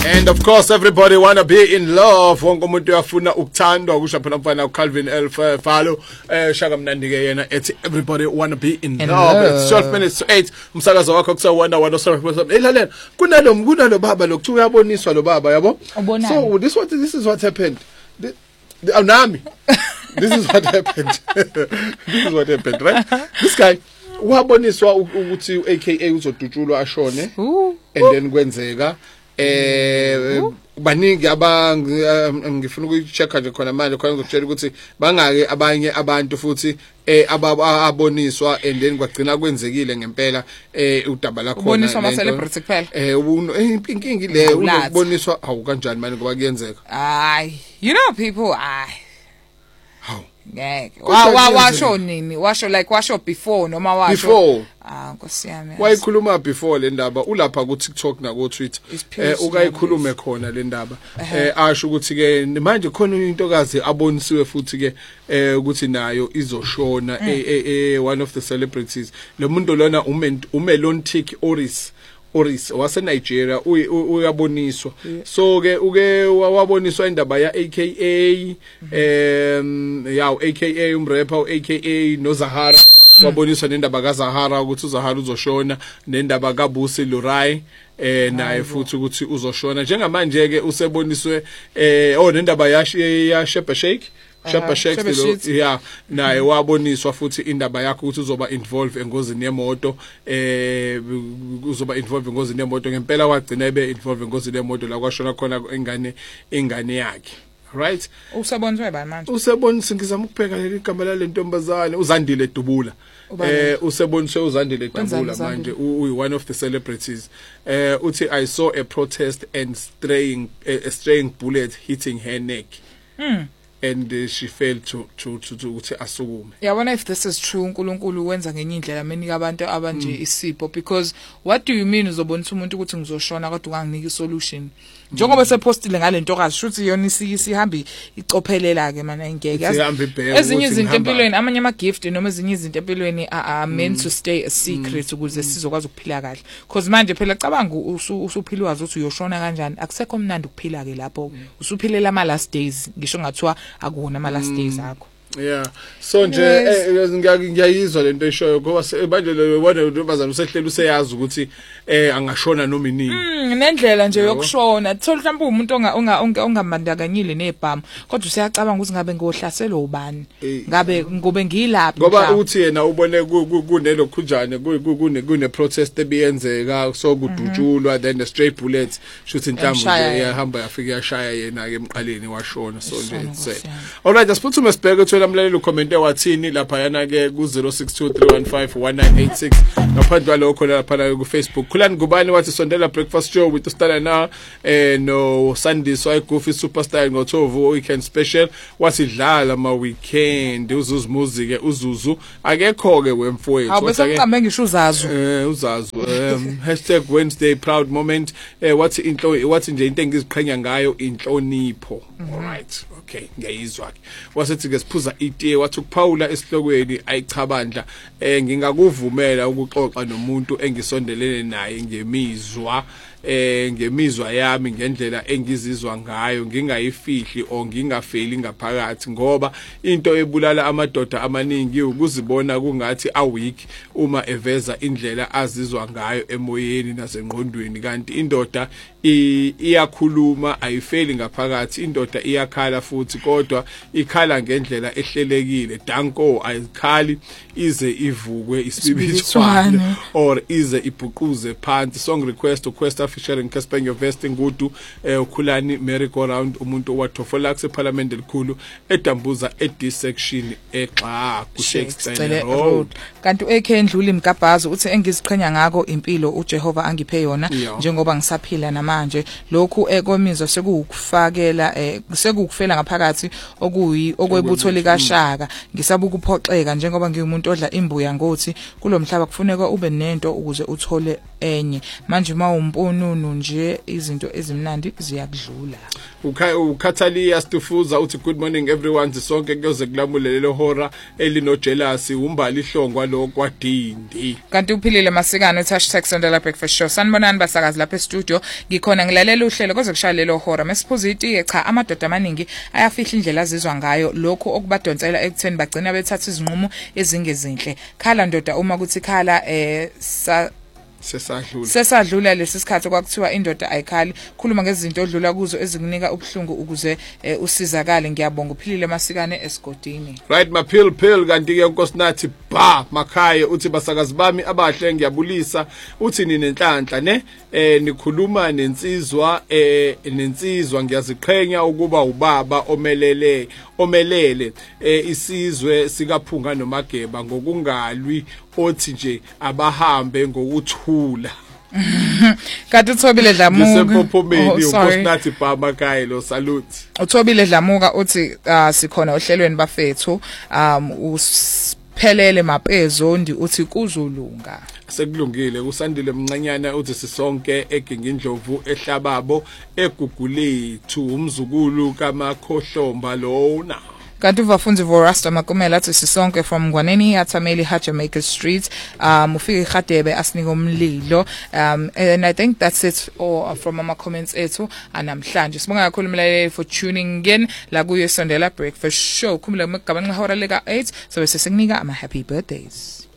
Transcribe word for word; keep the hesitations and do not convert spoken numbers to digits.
And of course, everybody wanna be in love. Wonke umuntu uyafuna ukuthandwa kusho phela mfana uCalvin L Falo eh shaka mnandi ke yena ethi everybody wanna be in, in love. love. It's twelve minutes to eight. Umsakazo wakho kusawona wona sorry. Elalela kunalo kunalo baba lokuthu uyaboniswa lo baba yabo. So this what this is what happened. The, the, oh, Nami. This is what happened. This is what happened, right? This guy waboniswa ukuthi aka uzodutshulwa ashone and then kwenzeka eh baningi abang ngifuna ukuchecka nje khona manje khona ngokutshela ukuthi bangake abanye abantu futhi eh ababoniswa and then kwagcina kwenzekile ngempela eh udaba la khona uboniswa ama celebrity kuphela eh inkingi le uboniswa awu kanjani manje ngoba kuyenzeka ay you know people ay how ngeke wa washo nini washo like washo before noma washo before ah nkosiyami wayikhuluma before le ndaba ulapha ku TikTok na ku Twitter eh ukayikhulume khona le ndaba eh asho ukuthi ke manje khona intokazi abonisiwe futhi ke eh ukuthi nayo izoshona eh one of the celebrities lo muntu lona uMelontic Oris Oris wase Nigeria uyaboniswa so ke uke waboniswa indaba ya aka em ya aka umrapper aka no Zahara waboniswa nendaba kaZahara ukuthi uZahara uzoshona nendaba kaBusi Lurai eh naye futhi ukuthi uzoshona njengamanje ke useboniswe eh oh nendaba ya ya Sheba Sheikh Sheba Sheikh lo yeah naye waboniswa futhi indaba yakhe ukuthi uzoba involve engozini yemoto eh uzoba involve engozini yemoto ngempela wagcina ebe involve engozini yemoto la kwashona khona ingane ingane yakhe right usebonisiwe bani manje usebonisiwe ngizama ukubheka leli igama la lentombazane uZandile Dubula eh useboniswe uZandile Dubula manje u one of the celebrities eh uthi I saw a protest and straying a straying bullet hitting her neck mm. and uh, she failed to to to to ukuthi asukume yabona if this is true uNkulunkulu wenza ngenye indlela menika abantu abanje isipho because what do you mean uzobonisa umuntu ukuthi ngizoshona kodwa unganginika isolution njengoba sepostile ngalentokazi shuthi yona isihambi icophelela ke mana ingeke ezinye izinto empilweni amanye ama gift noma ezinye izinto empilweni are meant to stay a secret ukuze sizokwazi ukuphila kahle because manje phela cabanga usuphilwazi ukuthi uyoshona kanjani akusekho mnandi ukuphila ke lapho usuphilela ama last days ngisho ngathiwa akuwona ama last days akho yeah so nje ngiyayizwa lento eshoyo ngoba manje wona untombazana usehlela useyazi ukuthi eh angashona noma inini mm nendlela nje yokushona thola mhlawumbe umuntu onga ongamandakanyile nebhamu kodwa usiyacabanga ukuthi ngabe ngohlaselwa ubani ngabe ngobe ngilaphi ngoba uthi yena ubone kunelo khunjane kune protest ebiyenzeka so kudutshulwa then the stray bullets shoot intambo yahamba yafika yashaya yena ke emqaleni washona so nje it's all right just put some spec lamlalelo comment ewathini lapha yana ke ku zero six two three one five one nine eight six ngaphandle lokho lapha ku Facebook Khulani Ngubane wathi sondela breakfast show with Stella na eh no Sunday so iGoofy superstar ngothovu weekend special wasidlala ma weekend uzuzu music uzuzu akekho ke wemfowethu awubese uqambe ngisho uzazu eh uzazu hashtag Wednesday proud moment eh wathi inhlo wathi nje into engiziqhenya ngayo inhlonipho all right okay ngiyizwa ke wasethi ke siphuza itiye wathi ukuphawula esihlokweni ayichabandla eh ngingakuvumela ukuxoxa nomuntu engisondelene naye ngemizwa eh ngemizwa yami ngendlela engizizwa ngayo ngingayifihli o ngingafeli ngaphakathi ngoba into ebulala amadoda amaningi ukuzibona kungathi aweak uma eveza indlela azizwa ngayo emoyeni nasengqondweni kanti indoda iyakhuluma ayifeli ngaphakathi indoda iyakhala futhi kodwa ikhala ngendlela ehlelekile danko ayikhali ize ivukwe isibibithwana or ize ibhuquze phansi song request request featuring Casper Vest Ngudu ukhulani merry go round umuntu wathofola kuse parliament elikhulu edambuza ed section exa ku Shakespeare Road kanti ekhe endluli Mgabhazo uthi engiziqhenya ngako impilo uJehova angiphe yona njengoba ngisaphila namanje lokhu ekomizwa sekukufakela sekukufela ngaphakathi okuyi okwebutho likaShaka ngisaba ukuphoxeka njengoba ngiwumuntu odla imbuya ngothi kulomhlaba kufuneka ube nento ukuze uthole enye manje mawumponunu nje izinto ezimnandi ziyakudlula uKathalia Stufuza uthi good morning everyone sonke kuyoze kulamulelo hora elino jealous umbali ihlongwa lo kwadindi. Kanti uphilile masikane uthi hashtag Sondela Breakfast Show. Sanibonani basakazi lapha e-studio. Ngikhona ngilalela uhlelo koze kushaya lelo hora. Mesiphuza itiye cha amadoda amaningi ayafihla indlela azizwa ngayo lokho okubadonsela ekutheni bagcina bethatha izinqumo ezingezinhle. Khala ndoda uma kuthi khala eh sa sesadlula sesadlula lesi sikhathi kwakuthiwa indoda ayikhali khuluma ngezinto odlula kuzo ezikunika ubhlungu ukuze eh, usizakale. Ngiyabonga uphilile masikane esigodini. Right maphil phil kanti ke unkosinathi ba makhaya uthi basakazi bami abahle ngiyabulisa uthi ninenhlanhla ne eh nikhuluma nensizwa eh nensizwa ngiyaziqhenya ukuba ubaba omelele omelele eh isizwe sikaphunga nomageba ngokungalwi othi nje abahambe ngokuthula. Kanti uThobile Dlamuka ngisepophomeni unkosinathi ba makhaya lo salute. uThobile Dlamuka uthi uh, sikhona ohlelweni bafethu um usiphelele mapezo ndi uthi kuzolunga. Sekulungile usandile mncanyana uthi sisonke egingindlovu ehlababo egugulethu umzukulu kamakhohlomba lona. Kanti vafunzi vorasta makumela athi sisonke from Ngwaneni Atameli Hajamaker Street um ufike Khadebe asinika umlilo um and I think that's it all from my comments ethu anamhlanje. Sibonga kakhulu mlaleli for tuning in la kuyo Sondela Breakfast Show. Khumula mgabanga hora leka eight so sesikunika ama happy birthdays.